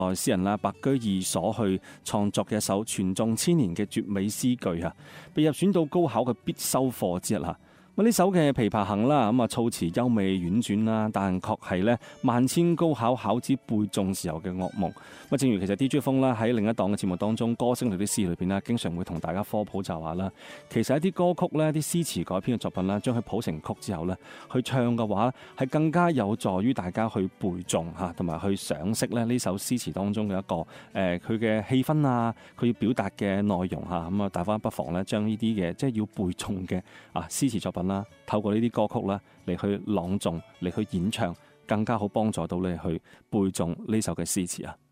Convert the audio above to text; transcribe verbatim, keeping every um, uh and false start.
詩人啦白居易所去創作嘅一首傳頌千年嘅絕美詩句啊，被入選到高考嘅必修課之一啦。咁呢首嘅《琵琶行》啦，咁啊措辭優美婉轉啦，但確係咧萬千高考考子背誦時候嘅噩夢。咁正如其實 D J 風啦喺另一檔嘅節目當中，歌聲裏啲詩裏邊啦，經常會同大家科普就話啦，其實一啲歌曲咧、啲詩詞改編嘅作品啦，將佢譜成曲之後咧，去唱嘅話係更加有助於大家去背誦嚇，同埋去賞識咧呢首詩詞當中嘅一個誒佢嘅氣氛啊，佢要表達嘅內容嚇。咁啊，大家不妨咧將呢啲嘅即係要背誦嘅啊詩詞作品啦，透過呢啲歌曲啦嚟去朗誦、嚟去演唱，更加好幫助到你去背誦呢首嘅詩詞啊！